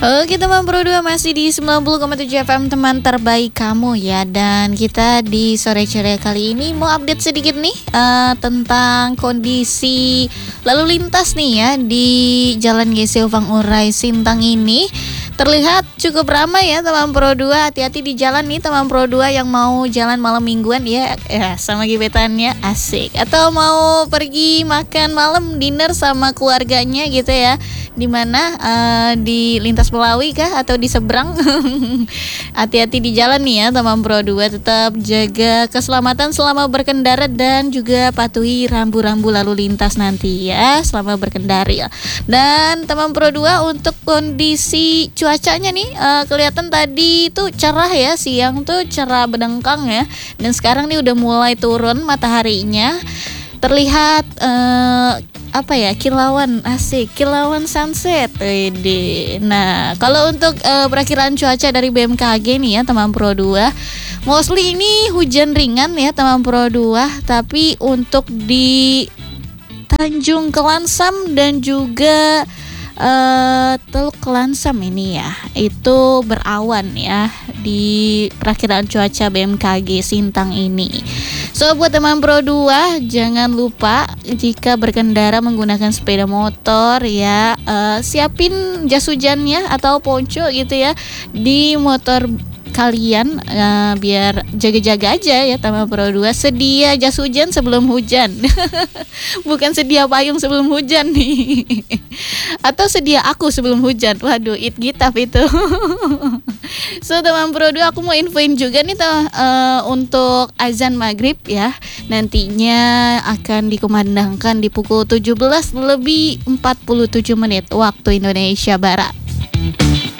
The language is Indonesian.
Oke teman Pro 2 masih di 90,7 FM teman terbaik kamu ya. Dan kita di sore ceria kali ini mau update sedikit nih tentang kondisi lalu lintas nih ya di Jalan GC Ufang Urai Sintang ini. Terlihat cukup ramai ya teman Pro 2. Hati-hati di jalan nih teman Pro 2 yang mau jalan malam mingguan ya sama gebetannya, asik. Atau mau pergi makan malam dinner sama keluarganya gitu ya. Dimana di lintas Melawi kah atau di seberang. Hati-hati di jalan nih ya teman Pro 2. Tetap jaga keselamatan selama berkendara dan juga patuhi rambu-rambu lalu lintas nanti ya selama berkendara ya. Dan teman Pro 2 untuk kondisi cuacanya nih kelihatan tadi tuh cerah ya, siang tuh cerah bedengkang ya. Dan sekarang nih udah mulai turun mataharinya. Terlihat kilauan, asik, kilauan sunset. Nah, kalau untuk perakiraan cuaca dari BMKG nih ya teman Pro 2, mostly ini hujan ringan ya teman Pro 2, tapi untuk di Tanjung Kelansam dan juga Teluk Kelansam ini ya itu berawan ya di perakiraan cuaca BMKG Sintang ini. So buat teman Pro 2 jangan lupa jika berkendara menggunakan sepeda motor ya siapin jas hujannya atau ponco gitu ya di motor kalian biar jaga-jaga aja ya teman Pro 2. Sedia jas hujan sebelum hujan. Bukan sedia payung sebelum hujan nih. Atau sedia aku sebelum hujan. Waduh, it gitap itu. So teman Pro 2 aku mau infoin juga nih untuk azan maghrib ya. Nantinya akan dikumandangkan di pukul 17 lebih 47 menit waktu Indonesia Barat.